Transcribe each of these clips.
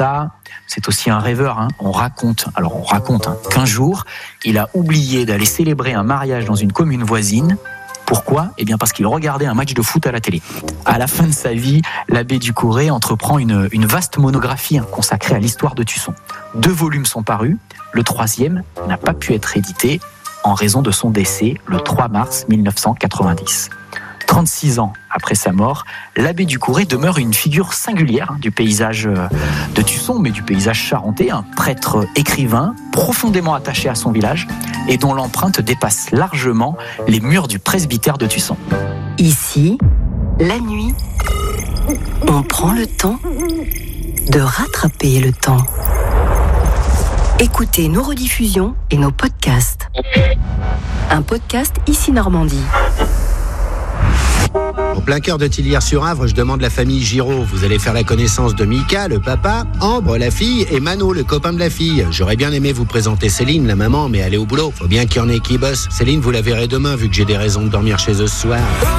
ça, c'est aussi un rêveur. On raconte qu'un jour, il a oublié d'aller célébrer un mariage dans une commune voisine. Pourquoi ? Parce qu'il regardait un match de foot à la télé. À la fin de sa vie, l'abbé Ducouré entreprend une vaste monographie consacrée à l'histoire de Tusson. 2 volumes sont parus, le 3e n'a pas pu être édité en raison de son décès le 3 mars 1990. 36 ans après sa mort, l'abbé Ducouré demeure une figure singulière du paysage de Tusson, mais du paysage charentais, un prêtre écrivain profondément attaché à son village et dont l'empreinte dépasse largement les murs du presbytère de Tusson. Ici, la nuit, on prend le temps de rattraper le temps. Écoutez nos rediffusions et nos podcasts. Un podcast Ici Normandie. Au plein cœur de Tillières-sur-Avre, je demande la famille Giraud. Vous allez faire la connaissance de Mika, le papa, Ambre, la fille, et Mano, le copain de la fille. J'aurais bien aimé vous présenter Céline, la maman, mais elle est au boulot. Faut bien qu'il y en ait qui bossent. Céline, vous la verrez demain, vu que j'ai des raisons de dormir chez eux ce soir.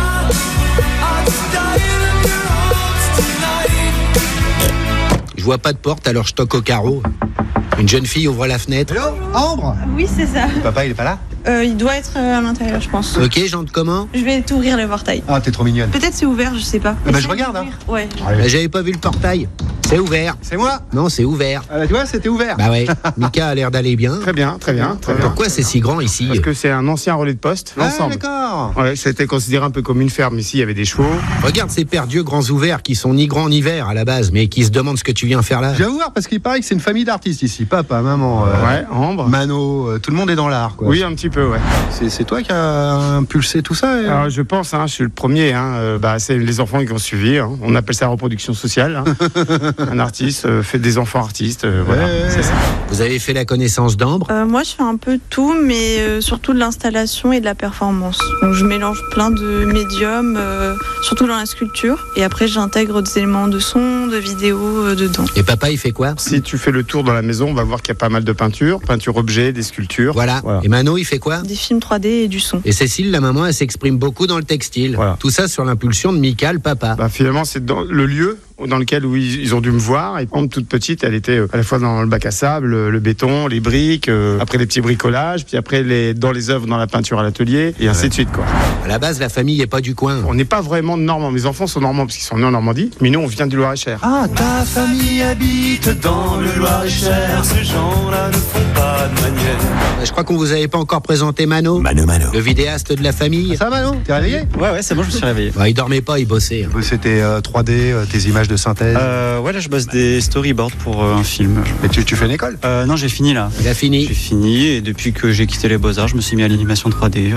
Je vois pas de porte, alors je toque au carreau. Une jeune fille ouvre la fenêtre. Hello, Ambre ? Oui, c'est ça. Papa, il est pas là ? Il doit être à l'intérieur, je pense. Ok, j'entre comment ? Je vais t'ouvrir le portail. Ah, t'es trop mignonne. Peut-être c'est ouvert, je sais pas. Je regarde, Ouais. Bah, j'avais pas vu le portail. C'est ouvert. C'est moi ? Non, c'est ouvert. Tu vois, c'était ouvert. Bah ouais, Mika a l'air d'aller bien. Très bien. Pourquoi c'est si grand ici ? Parce que c'est un ancien relais de poste, l'ensemble. D'accord. Ouais, c'était considéré un peu comme une ferme. Ici, il y avait des chevaux. Regarde ces pères Dieu grands ouverts qui sont ni grands ni verts à la base, mais qui se demandent ce que tu viens faire là. Je vais voir parce qu'il paraît que c'est une famille d'artistes ici. Papa, maman, Ouais, Ambre. Mano, tout le monde est dans l'art, quoi. Oui, un petit peu, ouais. C'est toi qui as impulsé tout ça Alors, je pense, je suis le premier. C'est les enfants qui ont suivi. On appelle ça reproduction sociale. Un artiste fait des enfants artistes. Voilà, c'est ça. Vous avez fait la connaissance d'Ambre ? Moi, je fais un peu tout, mais surtout de l'installation et de la performance. Donc, je mélange plein de médiums, surtout dans la sculpture. Et après, j'intègre des éléments de son, de vidéo dedans. Et papa, il fait quoi ? Si tu fais le tour dans la maison, on va voir qu'il y a pas mal de peinture objets, des sculptures. Voilà. Et Mano, il fait quoi ? Des films 3D et du son. Et Cécile, la maman, elle s'exprime beaucoup dans le textile. Voilà. Tout ça sur l'impulsion de Mika, le papa. Finalement, c'est dans le lieu dans lequel ils ont dû me voir. Et Ambre, toute petite, elle était à la fois dans le bac à sable, le béton, les briques, après les petits bricolages, puis après dans les œuvres, dans la peinture à l'atelier, et ainsi de suite, quoi. À la base, la famille n'est pas du coin. On n'est pas vraiment de Normand. Mes enfants sont normands parce qu'ils sont nés en Normandie, mais nous, on vient du Loir-et-Cher. Ah, ta famille habite dans le Loir-et-Cher. Ces gens-là ne font pas de manière. Je crois qu'on vous avait pas encore présenté Mano. Mano. Le vidéaste de la famille. Ça va, Mano ? T'es réveillé ? Ouais, c'est bon, je me suis réveillé. Il dormait pas, il bossait. C'était 3D, tes images de synthèse. Ouais, là, je bosse des storyboards pour un film. Et tu fais une école ? Non, j'ai fini là. Il a fini. J'ai fini et depuis que j'ai quitté les Beaux-Arts, je me suis mis à l'animation 3D.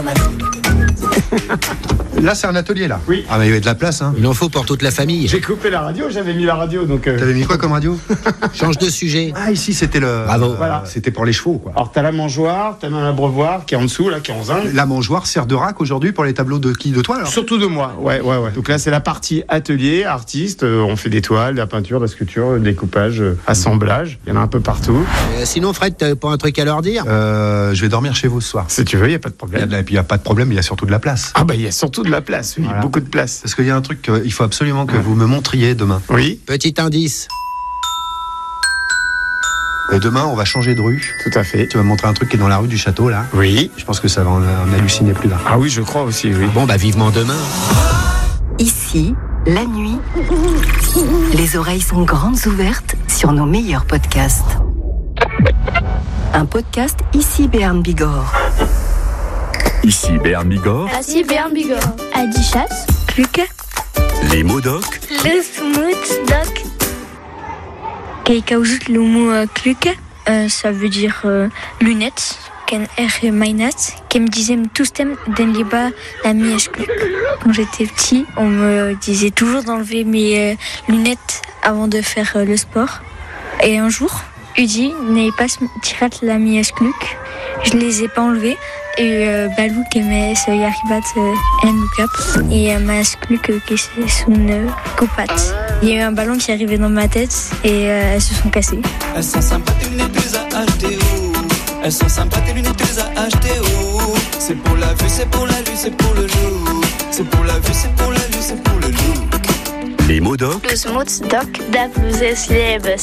Là, c'est un atelier, là. Oui. Ah, mais il y avait de la place, hein. Il en faut pour toute la famille. J'ai coupé la radio, j'avais mis la radio, donc... T'avais mis quoi comme radio ? Change de sujet. Ah, ici, c'était le... Bravo. Voilà. C'était pour les chevaux, quoi. Alors, t'as la mangeoire, t'as un abreuvoir qui est en dessous, là, qui est en zinc. La mangeoire sert de rack aujourd'hui pour les tableaux de qui ? De toi, alors ? Surtout de moi, ouais. Donc là, c'est la partie atelier, artiste. On fait des toiles, de la peinture, de la sculpture, le découpage, assemblage. Il y en a un peu partout. Sinon, Fred, t'avais pas un truc à leur dire ? Je vais dormir chez vous ce soir. Si tu veux, il n'y a pas de problème. Et puis, il n'y a pas de problème, il y a surtout de la place. Ah, il y a surtout de la place, oui. Voilà. Beaucoup de place. Parce qu'il y a un truc qu'il faut absolument que vous me montriez demain. Oui, Petit indice. Et demain, on va changer de rue. tout à fait. Tu vas me montrer un truc qui est dans la rue du château, là. Oui. Je pense que ça va en halluciner plus d'un. Ah oui, je crois aussi, oui. Bon, vivement demain. Ici, la nuit, les oreilles sont grandes ouvertes sur nos meilleurs podcasts. Un podcast Ici Béarn Bigorre. Ici Béarn Bigorre, Ici Béarn Bigorre. Adichas. Cluc, les mots doc, Le smooth doc. Kaikaoujut le mot cluc, ça veut dire lunettes. Ken er mainat, kem disem toustem den liba la mièche cluc. Quand j'étais petit, on me disait toujours d'enlever mes lunettes avant de faire le sport. Et un jour, Udi n'est pas tirat la mièche cluc. Je les ai pas enlevées. Et Balou qui met ce yaribat en look-up et ma cluc qui c'est son copat. Il y a eu un ballon qui est arrivé dans ma tête et elles se sont cassées. elles sont sympas tes lunettes, tu les as achetées où? Elles sont sympas tes lunettes, tu les as achetées où? C'est pour la vue, c'est pour la vue, c'est pour le look. C'est pour la vue, c'est pour la vue, c'est pour le look. Les mots doc, Le smooth doc da plus es liebes.